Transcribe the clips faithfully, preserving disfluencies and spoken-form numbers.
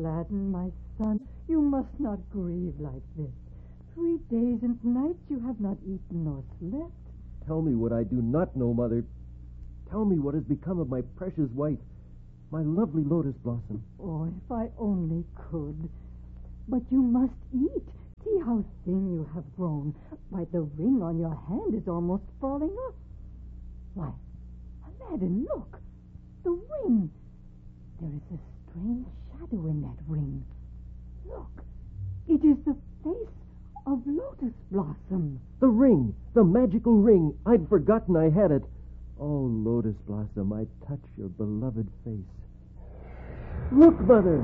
Aladdin, my son, you must not grieve like this. Three days and nights you have not eaten nor slept. Tell me what I do not know, Mother. Tell me what has become of my precious wife, my lovely Lotus Blossom. Oh, if I only could. But you must eat. See how thin you have grown. Why, the ring on your hand is almost falling off. Why, Aladdin, look. The ring. There is a strange shadow in that ring. Look. It is the face of Lotus Blossom. The ring. The magical ring. I'd forgotten I had it. Oh, Lotus Blossom, I touch your beloved face. Look, Mother.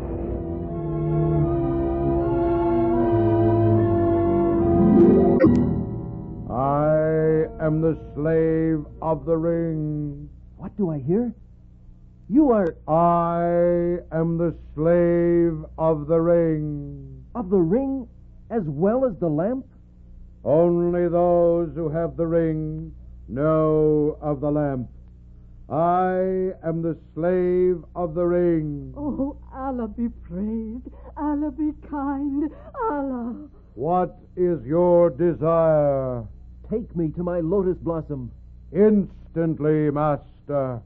I am the slave of the ring. What do I hear? You are... I am the slave of the ring. Of the ring as well as the lamp? Only those who have the ring know of the lamp. I am the slave of the ring. Oh, Allah be praised. Allah be kind. Allah. What is your desire? Take me to my Lotus Blossom. Instantly, master.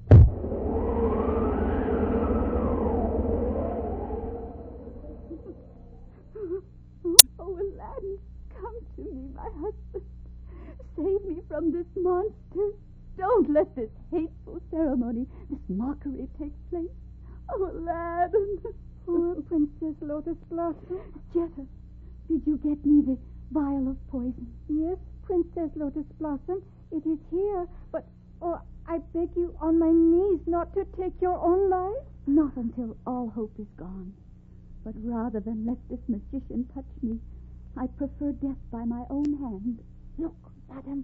Oh, Aladdin, come to me, my husband. Save me from this monster. Don't let this hateful ceremony, this mockery take place. Oh, Aladdin. Poor Princess Lotus Blossom. Jetta, did you get me the vial of poison? Yes, Princess Lotus Blossom. It is here, but, oh, I beg you on my knees not to take your own life. Not until all hope is gone. But rather than let this magician touch me, I prefer death by my own hand. Look, madam.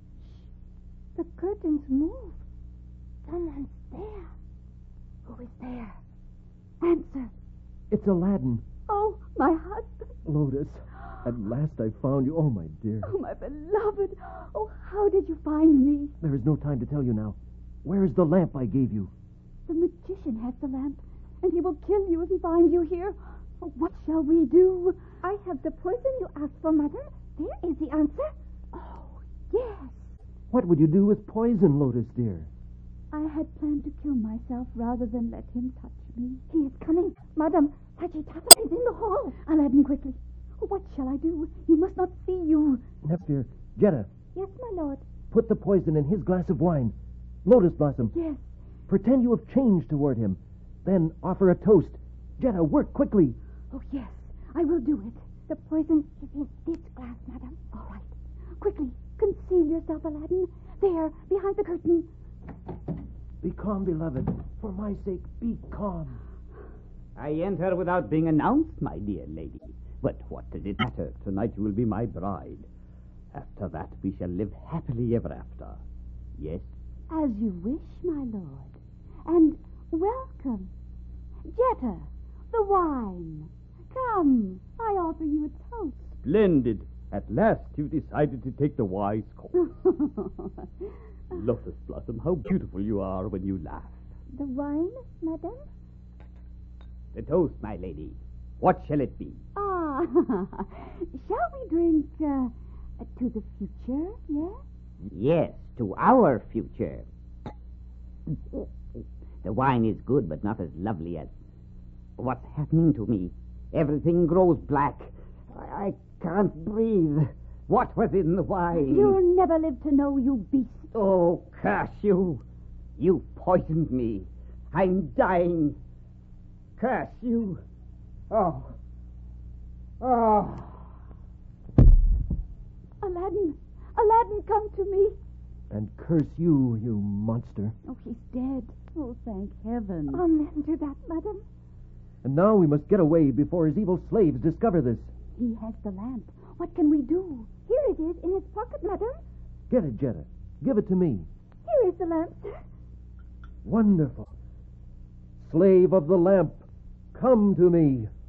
Shh. The curtains move. Someone's there. Who is there? Answer. It's Aladdin. Oh, my husband. Lotus, at last I found you. Oh, my dear. Oh, my beloved. Oh, how did you find me? There is no time to tell you now. Where is the lamp I gave you? The magician has the lamp, and he will kill you if he finds you here. Oh, what shall we do? I have the poison you asked for, madam. There is the answer. Oh, yes. What would you do with poison, Lotus, dear? I had planned to kill myself rather than let him touch me. He is coming. Madam, Hajitata is in the hall. Aladdin, quickly. What shall I do? He must not see you. Nephthir, Jetta. Yes, my lord. Put the poison in his glass of wine. Lotus Blossom. Yes. Pretend you have changed toward him. Then offer a toast. Jetta, work quickly. Oh, yes. I will do it. The poison is in this glass, madam. All right. Quickly, conceal yourself, Aladdin. There, behind the curtain. Be calm, beloved. For my sake, be calm. I enter without being announced, my dear lady. But what does it matter? Tonight you will be my bride. After that, we shall live happily ever after. Yes? As you wish, my lord. And welcome. Jetta, the wine. Come, I offer you a toast. Splendid. At last you've decided to take the wise course. Lotus Blossom, how beautiful you are when you laugh. The wine, madam? The toast, my lady. What shall it be? Ah, shall we drink uh, to the future, yes? Yes, to our future. The wine is good, but not as lovely as... What's happening to me? Everything grows black. I, I can't breathe. What was in the wine? You'll never live to know, you beast. Oh, curse you. You poisoned me. I'm dying. Curse you. Oh. Oh. Aladdin, Aladdin, come to me. And curse you, you monster. Oh, he's dead. Oh, thank heaven. Amen to that, madam. And now we must get away before his evil slaves discover this. He has the lamp. What can we do? Here it is in his pocket, madam. Get it, Jetta. Give it to me. Here is the lamp, sir. Wonderful. Slave of the lamp, come to me.